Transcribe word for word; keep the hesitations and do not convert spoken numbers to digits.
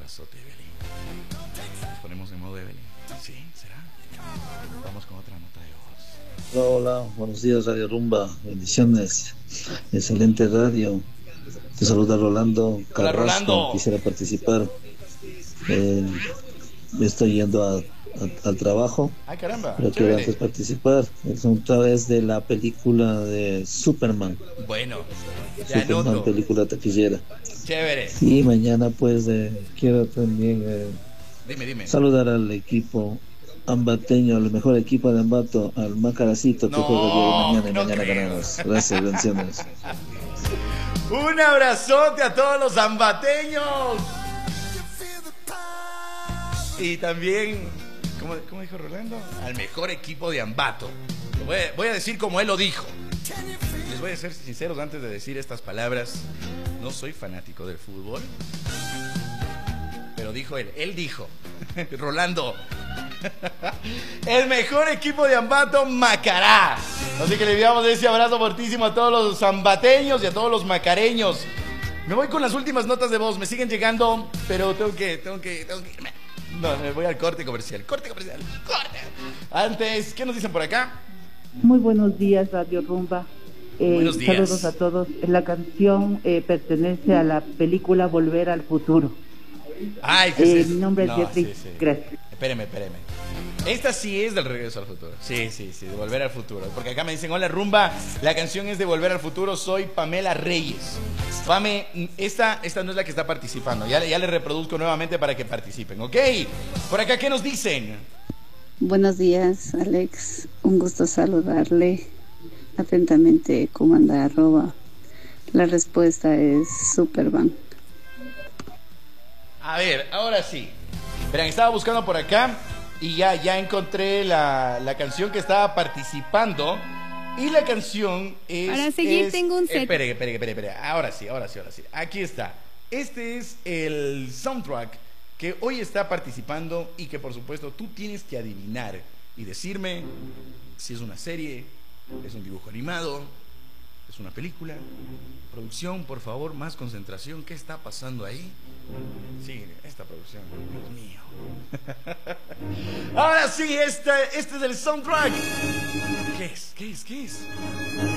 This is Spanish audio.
abrazote, Evelyn. Nos ponemos en modo Evelyn. Sí, será. Vamos con otra nota de voz. Hola, hola, buenos días Radio Rumba, bendiciones, excelente radio. Te saluda Rolando Hola, Carrasco, Rolando. quisiera participar. Eh, estoy yendo a, a- al trabajo, Ay, caramba, pero quiero chévere. antes participar. Es otra vez de la película de Superman, Bueno, ya Superman, anoto. película taquillera. Chévere. Y mañana pues eh, quiero también eh, Dime, dime. saludar al equipo ambateño, al mejor equipo de Ambato, al Macaracito que juega el día de No, mañana y no mañana creo. ganamos. Gracias, bendiciones. Un abrazote a todos los zambateños. Y también, ¿cómo, cómo dijo Rolando? Al mejor equipo de Ambato. Lo Voy a, voy a decir como él lo dijo. Les voy a ser sinceros antes de decir estas palabras. No soy fanático del fútbol. Pero dijo él, él dijo, Rolando, el mejor equipo de Ambato, Macará. Así que le enviamos ese abrazo fortísimo a todos los zambateños y a todos los macareños. Me voy con las últimas notas de voz, me siguen llegando, pero tengo que, tengo que, tengo que irme. No, me voy al corte comercial, corte comercial, corte. Antes, ¿qué nos dicen por acá? Muy buenos días, Radio Rumba. Eh, Buenos días. Saludos a todos. La canción eh, pertenece a la película Volver al Futuro. Ay, ¿qué Eh, es eso? mi nombre es No, Beatriz. sí, sí. Gracias. Espéreme, espéreme. Esta sí es del Regreso al Futuro. Sí, sí, sí, de Volver al Futuro. Porque acá me dicen, hola Rumba, la canción es de Volver al Futuro, soy Pamela Reyes. Pame, esta, esta no es la que está participando. Ya, ya le reproduzco nuevamente para que participen, ¿ok? Por acá, ¿qué nos dicen? Buenos días, Alex. Un gusto saludarle. Atentamente, comanda arroba. La respuesta es Superman. A ver, ahora sí. Verán, estaba buscando por acá y ya, ya encontré la, la canción que estaba participando. Y la canción es... Para seguir es- tengo un set. Espere, espere, espere, espere. Ahora sí, ahora sí, ahora sí. Aquí está. Este es el soundtrack que hoy está participando y que por supuesto tú tienes que adivinar y decirme si es una serie, es un dibujo animado, es una película. Producción, por favor, más concentración. ¿Qué está pasando ahí? Sí, esta producción, Dios mío. Ahora sí, este, este es el soundtrack. ¿Qué es? ¿Qué es? ¿Qué es?